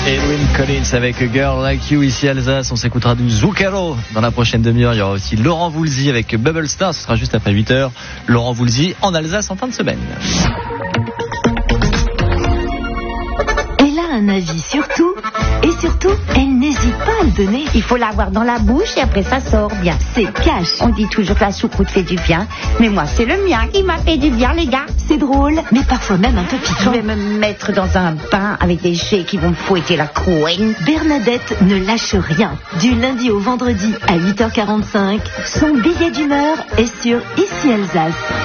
Edwin Collins avec A Girl Like You ici Alsace. On s'écoutera du Zucchero dans la prochaine demi-heure. Il y aura aussi Laurent Voulzy avec Bubble Star. Ce sera juste après 8h. Laurent Voulzy en Alsace en fin de semaine. Elle a un avis sur tout. Et surtout, elle n'hésite pas à le donner. Il faut l'avoir dans la bouche et après ça sort bien. C'est cash. On dit toujours que la choucroute fait du bien, mais moi c'est le mien qui m'a fait du bien, les gars. C'est drôle, mais parfois même un peu Je piquant. vais me mettre dans un bain avec des jets qui vont me fouetter la couenne. Bernadette ne lâche rien. Du lundi au vendredi à 8h45, son billet d'humeur est sur Ici Alsace.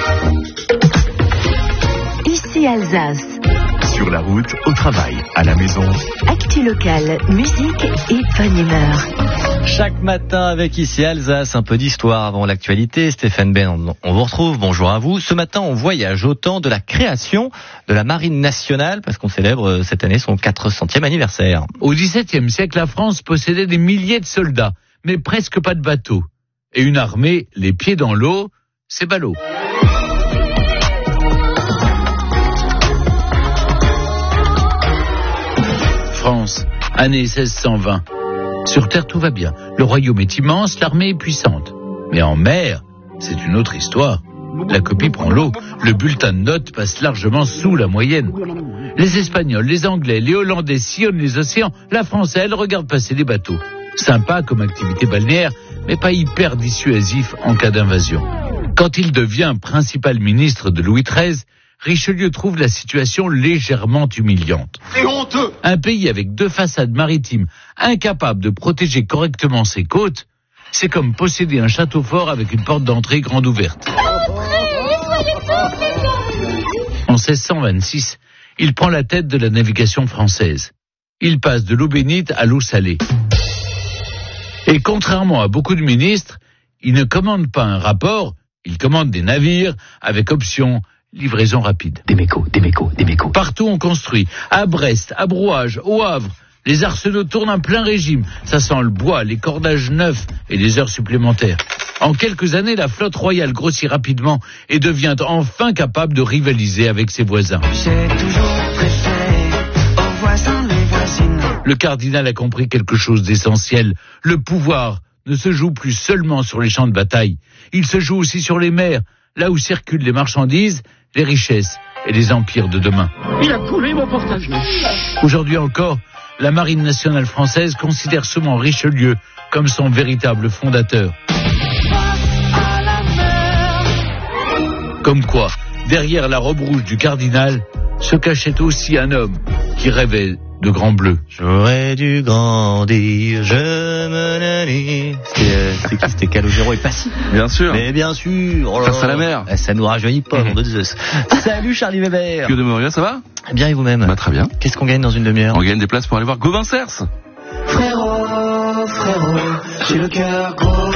Ici Alsace. Sur la route, au travail, à la maison. Actu locale, musique et bonne humeur. Chaque matin avec ici Alsace, un peu d'histoire avant l'actualité. Stéphane Ben, on vous retrouve. Bonjour à vous. Ce matin, on voyage au temps de la création de la Marine nationale parce qu'on célèbre cette année son 400e anniversaire. Au XVIIe siècle, la France possédait des milliers de soldats, mais presque pas de bateaux. Et une armée, les pieds dans l'eau, c'est ballot. France, année 1620. Sur terre, tout va bien. Le royaume est immense, l'armée est puissante. Mais en mer, c'est une autre histoire. La copie prend l'eau. Le bulletin de notes passe largement sous la moyenne. Les Espagnols, les Anglais, les Hollandais sillonnent les océans. La France, elle, regarde passer les bateaux. Sympa comme activité balnéaire, mais pas hyper dissuasif en cas d'invasion. Quand il devient principal ministre de Louis XIII, Richelieu trouve la situation légèrement humiliante. C'est honteux! Un pays avec 2 façades maritimes, incapable de protéger correctement ses côtes, c'est comme posséder un château fort avec une porte d'entrée grande ouverte. En 1626, il prend la tête de la navigation française. Il passe de l'eau bénite à l'eau salée. Et contrairement à beaucoup de ministres, il ne commande pas un rapport, il commande des navires avec option livraison rapide. Des mécos. Partout on construit. À Brest, à Brouage, au Havre. Les arsenaux tournent en plein régime. Ça sent le bois, les cordages neufs et les heures supplémentaires. En quelques années, la flotte royale grossit rapidement et devient enfin capable de rivaliser avec ses voisins. J'ai toujours préféré aux voisins les voisines. Le cardinal a compris quelque chose d'essentiel. Le pouvoir ne se joue plus seulement sur les champs de bataille. Il se joue aussi sur les mers, là où circulent les marchandises, les richesses et les empires de demain. Il a coulé mon portage. Aujourd'hui encore, la Marine nationale française considère souvent Richelieu comme son véritable fondateur. Comme quoi, derrière la robe rouge du cardinal, se cachait aussi un homme qui rêvait de Grand Bleu. J'aurais dû grandir, je me n'allais. C'était Calogero et Passy. Bien sûr. Mais bien sûr. Oh là Face à la là. mer. Ça nous rajeunit pas, nom de Zeus. Salut Charlie Weber. Que de Moria, ça va? Bien et vous-même? Bah très bien. Qu'est-ce qu'on gagne dans une demi-heure? On gagne des places pour aller voir Gauvin Cers. Frérot, j'ai le cœur gros.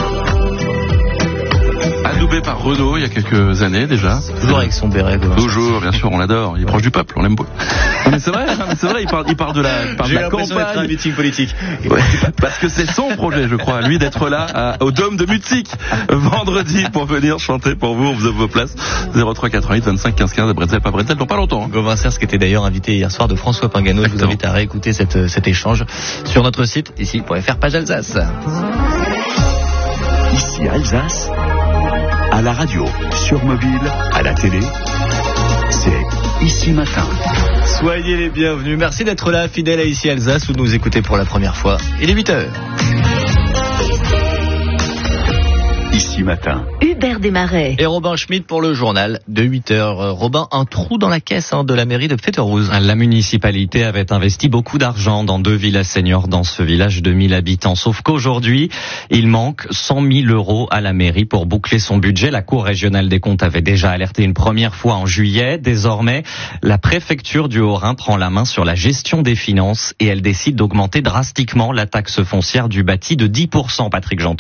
Adoubé par Renault il y a quelques années déjà. Toujours avec son béret. Toujours, bien sûr, on l'adore. Il est proche du peuple, on l'aime beaucoup. Mais c'est vrai, il parle de la J'ai l'impression d'être un meeting politique. Ouais, parce que c'est son projet, je crois, lui, d'être là au Dôme de Mutzig vendredi pour venir chanter pour vous. On vous offre vos places. 03 88 25 15 15 à Bretzel, pas Bretzel, dans pas longtemps. Gauvin Cers qui était d'ailleurs invité hier soir de François Pingano. Je vous invite à réécouter cet échange sur notre site ici.fr page Alsace. Ici Alsace, à la radio, sur mobile, à la télé, c'est Ici Matin. Soyez les bienvenus. Merci d'être là, fidèle à Ici Alsace, où nous écoutez pour la première fois. Il est 8h. Ici Matin. Hubert Desmarais. Et Robin Schmitt pour le journal de 8h. Robin, un trou dans la caisse de la mairie de Pfetterhouse. La municipalité avait investi beaucoup d'argent dans 2 villas seniors dans ce village de 1000 habitants. Sauf qu'aujourd'hui, il manque 100 000 € à la mairie pour boucler son budget. La Cour régionale des comptes avait déjà alerté une première fois en juillet. Désormais, la préfecture du Haut-Rhin prend la main sur la gestion des finances et elle décide d'augmenter drastiquement la taxe foncière du bâti de 10%, Patrick Janton.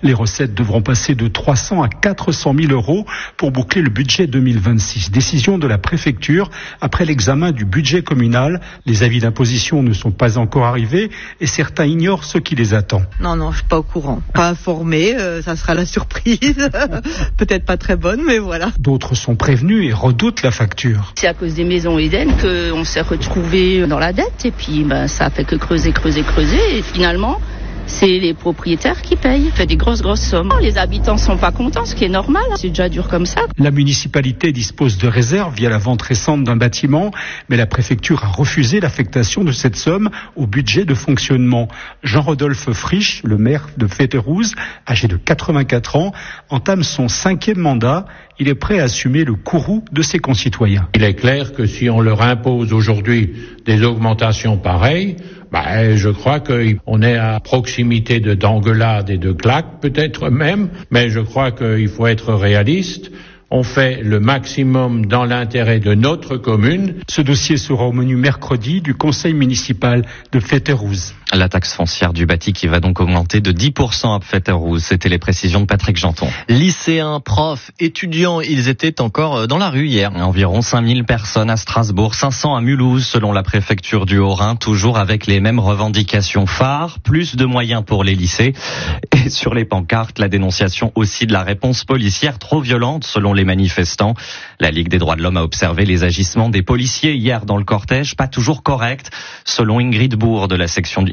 Les recettes devront passer de 300 à 400 000 euros pour boucler le budget 2026. Décision de la préfecture après l'examen du budget communal. Les avis d'imposition ne sont pas encore arrivés et certains ignorent ce qui les attend. Non, je suis pas au courant. Pas informé, ça sera la surprise. Peut-être pas très bonne, mais voilà. D'autres sont prévenus et redoutent la facture. C'est à cause des maisons Eden qu'on s'est retrouvé dans la dette et puis ça a fait que creuser et finalement c'est les propriétaires qui payent. Ça fait des grosses sommes. Les habitants sont pas contents, ce qui est normal. C'est déjà dur comme ça. La municipalité dispose de réserves via la vente récente d'un bâtiment, mais la préfecture a refusé l'affectation de cette somme au budget de fonctionnement. Jean-Rodolphe Frisch, le maire de Féterouze, âgé de 84 ans, entame son 5e mandat. Il est prêt à assumer le courroux de ses concitoyens. Il est clair que si on leur impose aujourd'hui des augmentations pareilles, je crois qu'on est à proximité d'engueulades et de claques peut-être même, mais je crois qu'il faut être réaliste. On fait le maximum dans l'intérêt de notre commune. Ce dossier sera au menu mercredi du conseil municipal de Féterouze. La taxe foncière du bâti qui va donc augmenter de 10% à Féterouze. C'était les précisions de Patrick Janton. Lycéens, profs, étudiants, ils étaient encore dans la rue hier. Environ 5000 personnes à Strasbourg, 500 à Mulhouse selon la préfecture du Haut-Rhin, toujours avec les mêmes revendications phares, plus de moyens pour les lycées. Et sur les pancartes, la dénonciation aussi de la réponse policière trop violente selon les manifestants. La Ligue des droits de l'homme a observé les agissements des policiers hier dans le cortège, pas toujours corrects, selon Ingrid Bourri de la section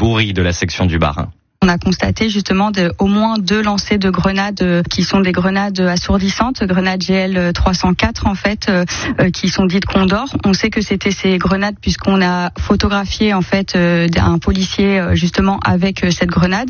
du Bas-Rhin. On a constaté justement au moins 2 lancers de grenades qui sont des grenades assourdissantes, grenades GL 304 en fait, qui sont dites Condor. On sait que c'était ces grenades puisqu'on a photographié en fait un policier justement avec cette grenade.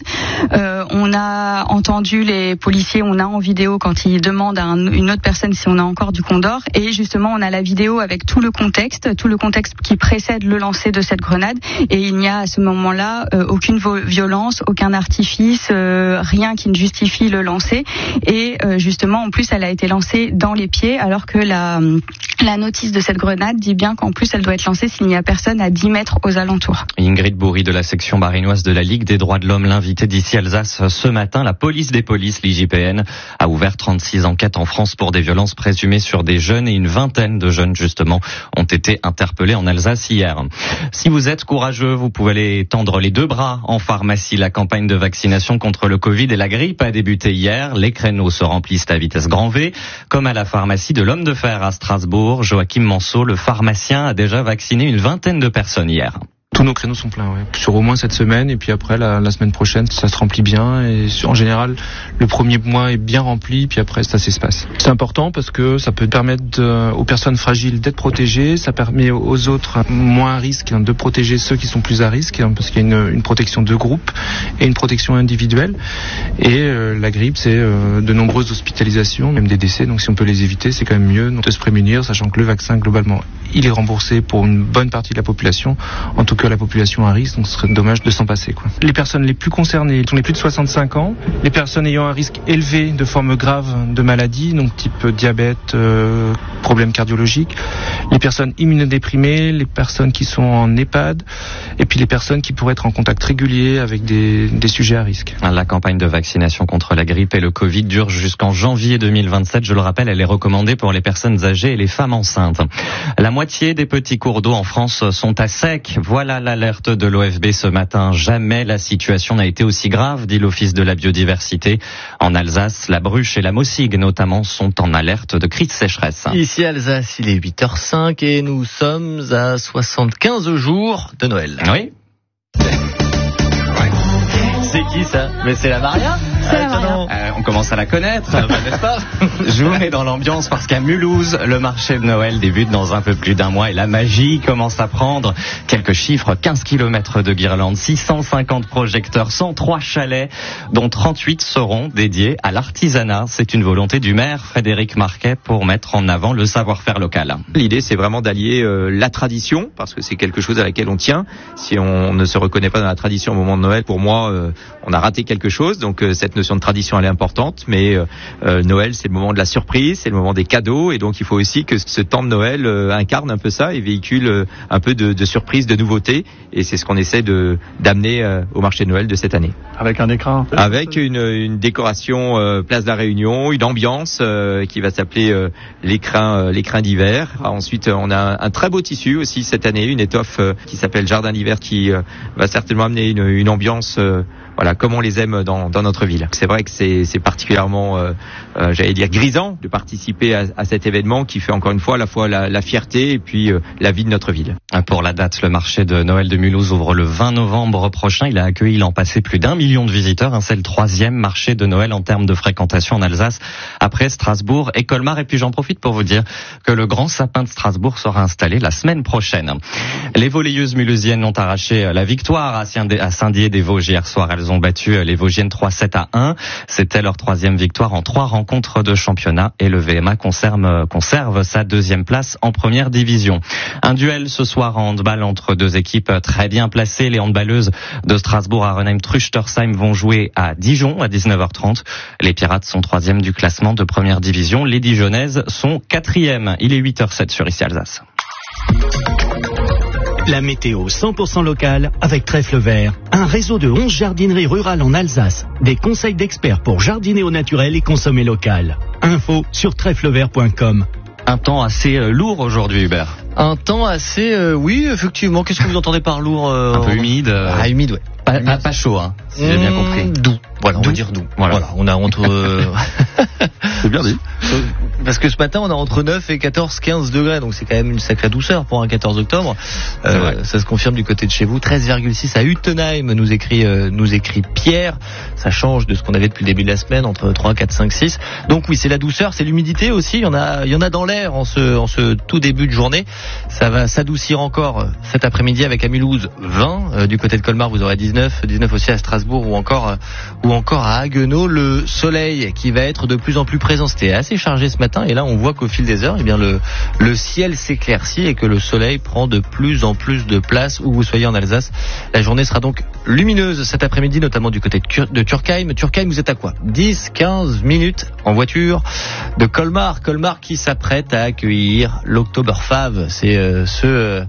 On a entendu les policiers, on a en vidéo quand ils demandent à une autre personne si on a encore du Condor, et justement on a la vidéo avec tout le contexte qui précède le lancer de cette grenade, et il n'y a à ce moment-là aucune violence, aucun artifice, rien qui ne justifie le lancer, et justement en plus elle a été lancée dans les pieds alors que la notice de cette grenade dit bien qu'en plus elle doit être lancée s'il n'y a personne à 10 mètres aux alentours. Ingrid Bourri de la section barinoise de la Ligue des droits de l'homme, l'invité d'ici Alsace ce matin. La police des polices, l'IJPN, a ouvert 36 enquêtes en France pour des violences présumées sur des jeunes, et une vingtaine de jeunes justement ont été interpellés en Alsace hier. Si vous êtes courageux, vous pouvez aller tendre les 2 bras en pharmacie. La campagne de vaccination contre le Covid et la grippe a débuté hier. Les créneaux se remplissent à vitesse grand V, comme à la pharmacie de l'Homme de Fer à Strasbourg. Joachim Manceau, le pharmacien, a déjà vacciné une vingtaine de personnes hier. Tous nos créneaux sont pleins, sur au moins cette semaine, et puis après la semaine prochaine ça se remplit bien, et en général le premier mois est bien rempli, puis après ça s'espace. C'est important parce que ça peut permettre aux personnes fragiles d'être protégées, ça permet aux autres moins à risque de protéger ceux qui sont plus à risque, parce qu'il y a une protection de groupe et une protection individuelle, et la grippe c'est de nombreuses hospitalisations, même des décès, donc si on peut les éviter c'est quand même mieux de se prémunir, sachant que le vaccin globalement il est remboursé pour une bonne partie de la population, en tout cas la population à risque, donc ce serait dommage de s'en passer. Les personnes les plus concernées sont les plus de 65 ans, les personnes ayant un risque élevé de formes graves de maladies, donc type diabète, problèmes cardiologiques, les personnes immunodéprimées, les personnes qui sont en EHPAD, et puis les personnes qui pourraient être en contact régulier avec des sujets à risque. La campagne de vaccination contre la grippe et le Covid dure jusqu'en janvier 2027. Je le rappelle, elle est recommandée pour les personnes âgées et les femmes enceintes. La moitié des petits cours d'eau en France sont à sec. Voilà l'alerte de l'OFB ce matin. Jamais la situation n'a été aussi grave, dit l'Office de la biodiversité. En Alsace, la Bruche et la Maussigue notamment sont en alerte de crise de sécheresse. Ici à Alsace, il est 8h05 et nous sommes à 75 jours de Noël. Oui. C'est qui ça? Mais c'est la Maria. C'est la Maria. On commence à la connaître, n'est-ce pas? Je vous mets dans l'ambiance parce qu'à Mulhouse, le marché de Noël débute dans un peu plus d'1 mois et la magie commence à prendre. Quelques chiffres: 15 km de guirlandes, 650 projecteurs, 103 chalets, dont 38 seront dédiés à l'artisanat. C'est une volonté du maire Frédéric Marquet pour mettre en avant le savoir-faire local. L'idée, c'est vraiment d'allier la tradition, parce que c'est quelque chose à laquelle on tient. Si on ne se reconnaît pas dans la tradition au moment de Noël, pour moi, on a raté quelque chose. Donc cette cette notion de tradition elle est importante, mais Noël c'est le moment de la surprise, c'est le moment des cadeaux, et donc il faut aussi que ce temps de Noël incarne un peu ça et véhicule un peu de surprise, de nouveauté, et c'est ce qu'on essaie d'amener au marché de Noël de cette année. Avec un écran. Avec une décoration place de la Réunion, une ambiance qui va s'appeler l'écrin d'hiver. Ensuite, on a un très beau tissu aussi cette année, une étoffe qui s'appelle Jardin d'hiver, qui va certainement amener une ambiance comme on les aime dans notre ville. C'est vrai que c'est particulièrement, j'allais dire, grisant de participer à cet événement qui fait encore une fois à la fois la fierté et puis la vie de notre ville. Pour la date, le marché de Noël de Mulhouse ouvre le 20 novembre prochain. Il a accueilli l'an passé plus d'1 million de visiteurs. C'est le 3e marché de Noël en termes de fréquentation en Alsace, après Strasbourg et Colmar. Et puis j'en profite pour vous dire que le grand sapin de Strasbourg sera installé la semaine prochaine. Les volleyeuses mulhousiennes ont arraché la victoire à Saint-Dié-des-Vosges hier soir. Elles ont battu les Vosgiennes 3-7-1. C'était leur 3e victoire en 3 rencontres de championnat, et le VMA conserve sa 2e place en première division. Un duel ce soir en handball entre 2 équipes très bien placées. Les handballeuses de Strasbourg à Renheim-Truchtersheim vont jouer à Dijon à 19h30. Les Pirates sont 3e du classement de première division. Les Dijonnaises sont 4e. Il est 8h07 sur Ici Alsace. La météo 100% locale avec Trèfle Vert. Un réseau de 11 jardineries rurales en Alsace. Des conseils d'experts pour jardiner au naturel et consommer local. Info sur trèflevert.com. Un temps assez lourd aujourd'hui, Hubert. Un temps assez, oui, effectivement. Qu'est-ce que vous entendez par lourd? Un peu humide. Humide, ouais. Pas chaud, hein, si j'ai bien compris. Doux. Voilà, on va dire doux. Voilà. On a entre... C'est bien dit. Parce que ce matin, on a entre 9 et 14, 15 degrés. Donc c'est quand même une sacrée douceur pour un 14 octobre. Ça se confirme du côté de chez vous. 13,6 à Uttenheim, nous écrit Pierre. Ça change de ce qu'on avait depuis le début de la semaine, entre 3, 4, 5, 6. Donc oui, c'est la douceur, c'est l'humidité aussi. Il y en a dans l'air en ce tout début de journée. Ça va s'adoucir encore cet après-midi avec à Mulhouse 20. Du côté de Colmar, vous aurez 19 aussi à Strasbourg ou encore à Haguenau. Le soleil qui va être de plus en plus présent. C'était assez chargé ce matin, et là on voit qu'au fil des heures, le ciel s'éclaircit et que le soleil prend de plus en plus de place où vous soyez en Alsace. La journée sera donc lumineuse cet après-midi, notamment du côté de Turkheim. Turkheim, vous êtes à quoi? 10-15 minutes en voiture de Colmar. Colmar qui s'apprête à accueillir l'Oktoberfave. C'est ce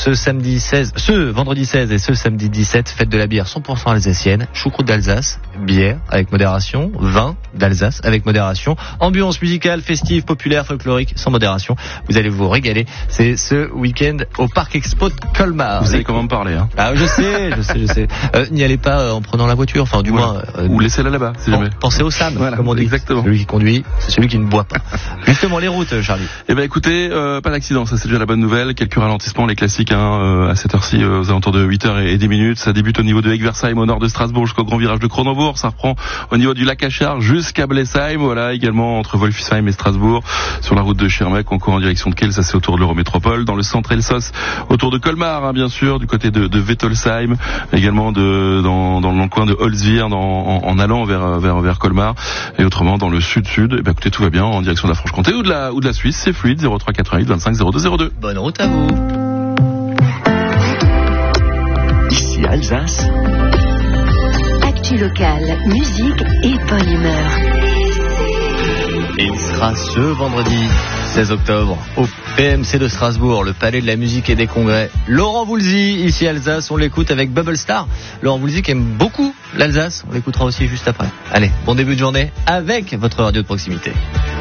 vendredi 16 et ce samedi 17, fête de la bière 100% alsacienne, choucroute d'Alsace, bière avec modération, vin d'Alsace avec modération, ambiance musicale, festive, populaire, folklorique, sans modération. Vous allez vous régaler. C'est ce week-end au Parc Expo de Colmar. Vous savez comment me parler, hein? Ah, je sais. N'y allez pas en prenant la voiture, enfin du moins. Ou laissez-la là-bas, si jamais. Pensez au Sam, comme on dit. Exactement. Celui qui conduit, c'est celui qui ne boit pas. Justement, les routes, Charlie. Eh ben écoutez, pas d'accident, ça c'est déjà la bonne nouvelle. Quelques ralentissements, les classiques, à cette heure-ci, aux alentours de 8h10. Ça débute au niveau de Egversheim, au nord de Strasbourg, jusqu'au grand virage de Cronenbourg. Ça reprend au niveau du lac Achard jusqu'à Blesheim. Voilà, également entre Wolfisheim et Strasbourg. Sur la route de Schirmeck, encore en direction de Kiel, ça c'est autour de l'Eurométropole. Dans le centre Elsos, autour de Colmar, bien sûr, du côté de Wettolsheim, également dans le coin de Holzwihr, en allant vers Colmar. Et autrement, dans le sud-sud, eh ben, écoutez, tout va bien en direction de la Franche-Comté ou de la Suisse. C'est fluide, 03 88 25 02 02. Bonne route à vous. Ici Alsace. Actu locale, musique et bonne humeur. Et il sera ce vendredi 16 octobre au PMC de Strasbourg, le palais de la musique et des congrès. Laurent Voulzy, ici Alsace, on l'écoute avec Bubble Star. Laurent Voulzy qui aime beaucoup l'Alsace, on l'écoutera aussi juste après. Allez, bon début de journée avec votre radio de proximité.